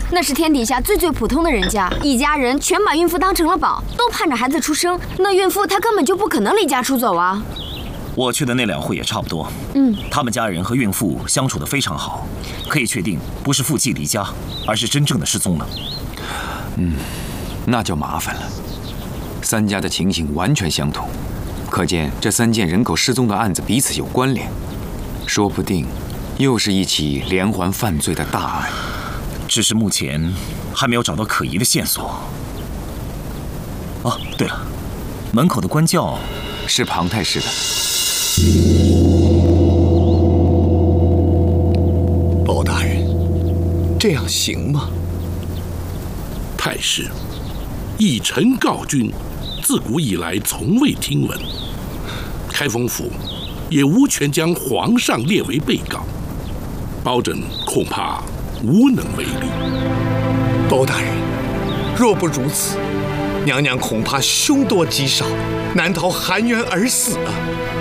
那是天底下最普通的人家，一家人全把孕妇当成了宝，都盼着孩子出生。那孕妇她根本就不可能离家出走啊。 我去的那2户也差不多。他们家人和孕妇相处得非常好，可以确定不是父继离家，而是真正的失踪了。 那就麻烦了。3家的情形完全相同，可见这3件人口失踪的案子彼此有关联，说不定又是一起连环犯罪的大案。 只是目前还没有找到可疑的线索。哦，对了，门口的官轿是庞太师的。 包大人，这样行吗？ 太师，以臣告君，自古以来从未听闻，开封府也无权将皇上列为被告，包拯恐怕无能为力。 包大人，若不如此，娘娘恐怕凶多吉少，难逃含冤而死啊！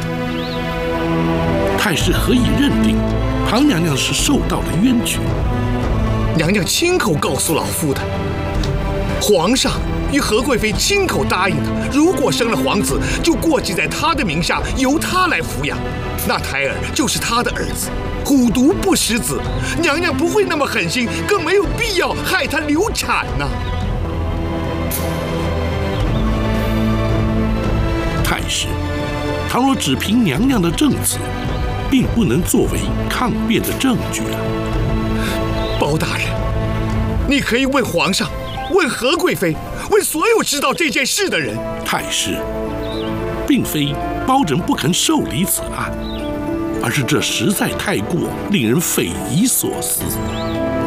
太师何以认定庞娘娘是受到了冤屈？ 娘娘亲口告诉老夫的，皇上与何贵妃亲口答应的，如果生了皇子，就过继在她的名下，由她来抚养，那胎儿就是她的儿子。虎毒不食子，娘娘不会那么狠心，更没有必要害她流产呐。 太师，倘若只凭娘娘的证词，并不能作为抗辩的证据啊。 包大人，你可以问皇上，问何贵妃，问所有知道这件事的人。 太师，并非包拯不肯受理此案，而是这实在太过令人匪夷所思。